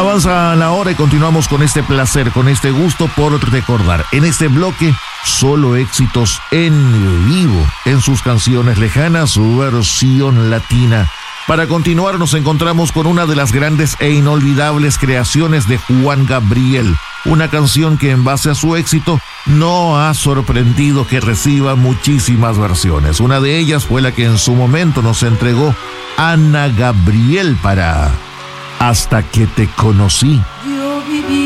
Avanza la hora y continuamos con este placer, con este gusto por recordar. En este bloque, solo éxitos en vivo, en sus canciones lejanas, su versión latina. Para continuar, nos encontramos con una de las grandes e inolvidables creaciones de Juan Gabriel. Una canción que en base a su éxito no ha sorprendido que reciba muchísimas versiones. Una de ellas fue la que en su momento nos entregó Ana Gabriel para Hasta que te conocí. Yo viví